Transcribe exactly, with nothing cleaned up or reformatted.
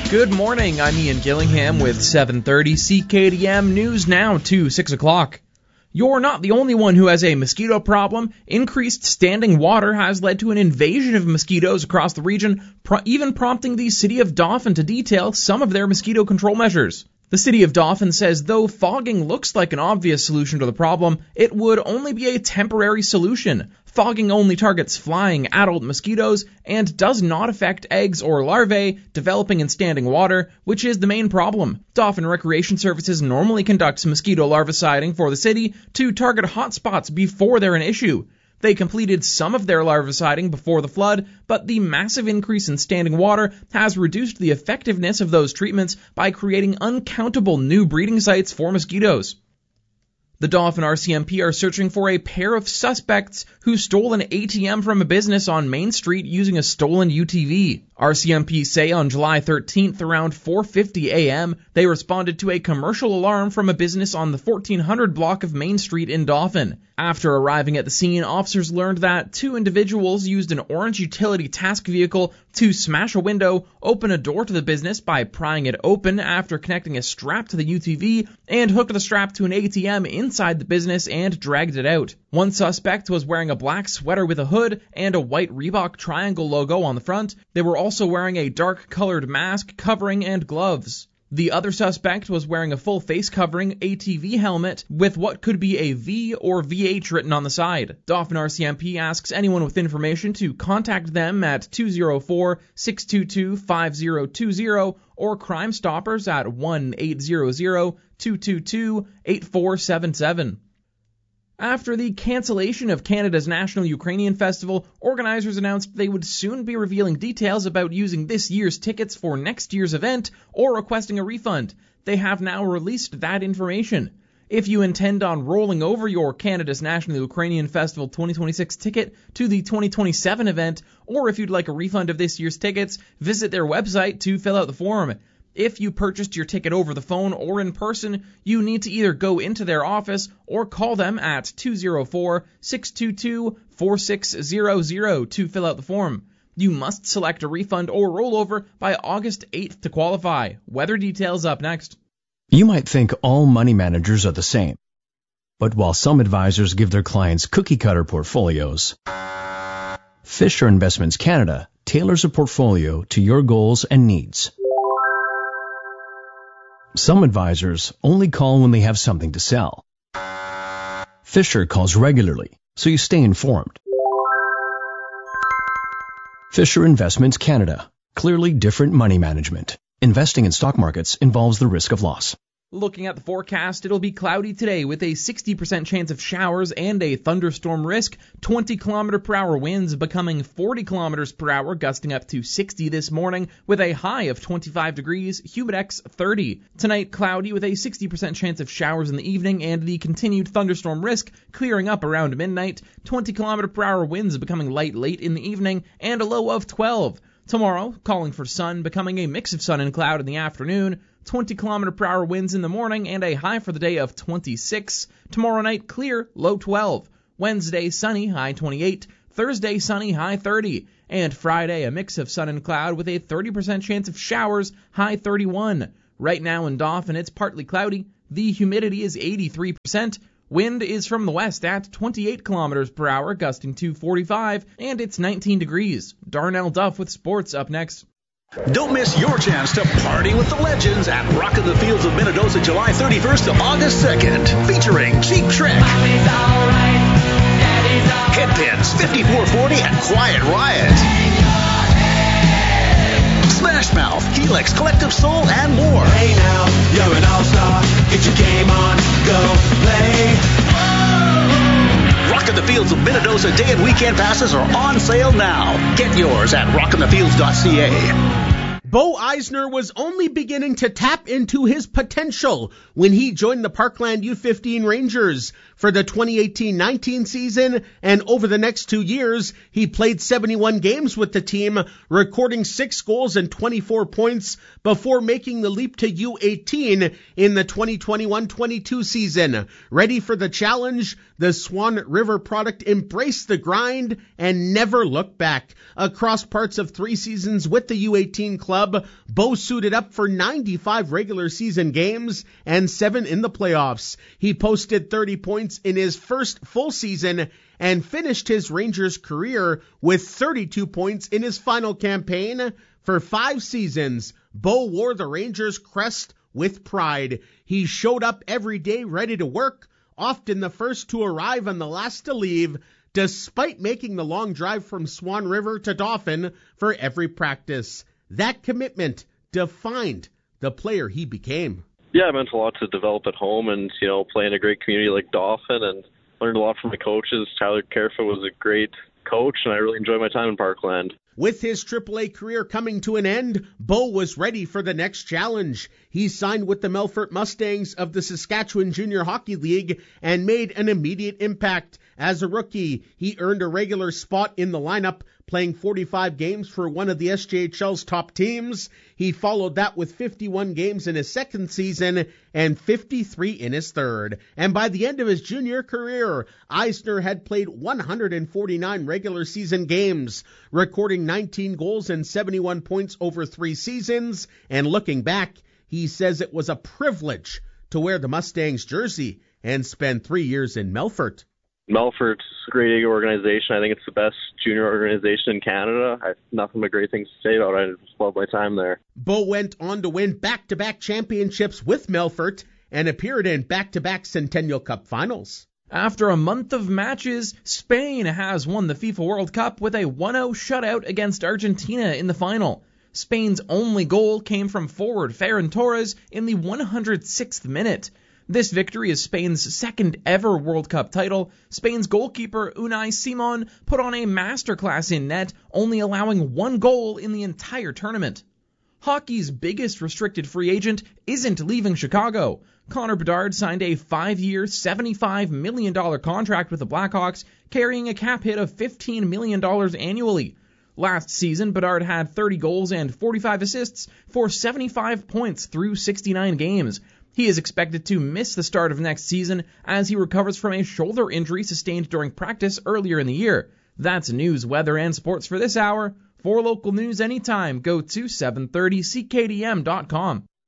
Good morning, I'm Ian Gillingham with seven thirty C K D M News now to six o'clock. You're not the only one who has a mosquito problem. Increased standing water has led to an invasion of mosquitoes across the region, pro- even prompting the city of Dauphin to detail some of their mosquito control measures. The city of Dauphin says though fogging looks like an obvious solution to the problem, it would only be a temporary solution. Fogging only targets flying adult mosquitoes and does not affect eggs or larvae developing in standing water, which is the main problem. Dauphin Recreation Services normally conducts mosquito larviciding for the city to target hotspots before they're an issue. They completed some of their larviciding before the flood, but the massive increase in standing water has reduced the effectiveness of those treatments by creating uncountable new breeding sites for mosquitoes. The Dauphin R C M P are searching for a pair of suspects who stole an A T M from a business on Main Street using a stolen U T V. R C M P say on July thirteenth around four fifty a.m. they responded to a commercial alarm from a business on the fourteen hundred block of Main Street in Dauphin. After arriving at the scene, officers learned that two individuals used an orange utility task vehicle to smash a window, open a door to the business by prying it open after connecting a strap to the U T V, and hooked the strap to an A T M inside the business and dragged it out. One suspect was wearing a black sweater with a hood and a white Reebok triangle logo on the front. They were also wearing a dark-colored mask, covering, and gloves. The other suspect was wearing a full face covering A T V helmet with what could be a V or V H written on the side. Dauphin R C M P asks anyone with information to contact them at two oh four, six two two, five oh two oh or Crime Stoppers at one eight hundred, two two two, eight four seven seven. After the cancellation of Canada's National Ukrainian Festival, organizers announced they would soon be revealing details about using this year's tickets for next year's event or requesting a refund. They have now released that information. If you intend on rolling over your Canada's National Ukrainian Festival twenty twenty-six ticket to the twenty twenty-seven event, or if you'd like a refund of this year's tickets, visit their website to fill out the form. If you purchased your ticket over the phone or in person, you need to either go into their office or call them at two oh four, six two two, four six zero zero to fill out the form. You must select a refund or rollover by August eighth to qualify. Weather details up next. You might think all money managers are the same. But while some advisors give their clients cookie-cutter portfolios, Fisher Investments Canada tailors a portfolio to your goals and needs. Some advisors only call when they have something to sell. Fisher calls regularly, so you stay informed. Fisher Investments Canada. Clearly different money management. Investing in stock markets involves the risk of loss. Looking at the forecast, it'll be cloudy today with a sixty percent chance of showers and a thunderstorm risk. twenty kilometer per hour winds becoming forty kilometers per hour, gusting up to sixty this morning with a high of twenty-five degrees, humidex thirty. Tonight, cloudy with a sixty percent chance of showers in the evening and the continued thunderstorm risk clearing up around midnight. twenty kilometer per hour winds becoming light late in the evening and a low of twelve. Tomorrow, calling for sun, becoming a mix of sun and cloud in the afternoon. twenty kilometer per hour winds in the morning and a high for the day of twenty-six. Tomorrow night, clear, low twelve. Wednesday, sunny, high twenty-eight. Thursday, sunny, high thirty. And Friday, a mix of sun and cloud with a thirty percent chance of showers, high thirty-one. Right now in Dauphin, it's partly cloudy. The humidity is eighty-three percent. Wind is from the west at twenty-eight kilometers per hour, gusting to forty-five, and it's nineteen degrees. Darnell Duff with sports up next. Don't miss your chance to party with the legends at Rockin' the Fields of Minnedosa July thirty-first to August second, featuring Cheap Trick, Headpins, fifty-four forty, and Quiet Riot. Smash Mouth, Helix, Collective Soul, and more. Hey now, you're an all-star. Get your game on, go play. Rockin' the Fields of Minnedosa day and weekend passes are on sale now. Get yours at rockin the fields dot c a. Bo Eisner was only beginning to tap into his potential when he joined the Parkland U fifteen Rangers for the twenty eighteen nineteen season, and over the next two years, he played seventy-one games with the team, recording six goals and twenty-four points before making the leap to U eighteen in the twenty twenty-one twenty-two season. Ready for the challenge, the Swan River product embraced the grind and never looked back. Across parts of three seasons with the U eighteen club, club. Bo suited up for ninety-five regular season games and seven in the playoffs. He posted thirty points in his first full season and finished his Rangers career with thirty-two points in his final campaign. For five seasons, Bo wore the Rangers crest with pride. He showed up every day ready to work, often the first to arrive and the last to leave, despite making the long drive from Swan River to Dauphin for every practice. That commitment defined the player he became. Yeah, it meant a lot to develop at home and, you know, play in a great community like Dauphin, and learned a lot from my coaches. Tyler Kerfoot was a great coach, and I really enjoyed my time in Parkland. With his triple A career coming to an end, Bo was ready for the next challenge. He signed with the Melfort Mustangs of the Saskatchewan Junior Hockey League and made an immediate impact. As a rookie, he earned a regular spot in the lineup, playing forty-five games for one of the S J H L's top teams. He followed that with fifty-one games in his second season and fifty-three in his third. And by the end of his junior career, Eisner had played one hundred forty-nine regular season games, recording nineteen goals and seventy-one points over three seasons. And looking back, he says it was a privilege to wear the Mustangs jersey and spend three years in Melfort. Melfort's a great organization. I think it's the best junior organization in Canada. I have nothing but great things to say about it. I just love my time there. Bo went on to win back-to-back championships with Melfort and appeared in back-to-back Centennial Cup finals. After a month of matches, Spain has won the FIFA World Cup with a one oh shutout against Argentina in the final. Spain's only goal came from forward Ferran Torres in the one hundred sixth minute. This victory is Spain's second ever World Cup title. Spain's goalkeeper Unai Simon put on a masterclass in net, only allowing one goal in the entire tournament. Hockey's biggest restricted free agent isn't leaving Chicago. Connor Bedard signed a five-year, seventy-five million dollars contract with the Blackhawks, carrying a cap hit of fifteen million dollars annually. Last season, Bedard had thirty goals and forty-five assists for seventy-five points through sixty-nine games. He is expected to miss the start of next season as he recovers from a shoulder injury sustained during practice earlier in the year. That's news, weather, and sports for this hour. For local news anytime, go to seven thirty C K D M dot com.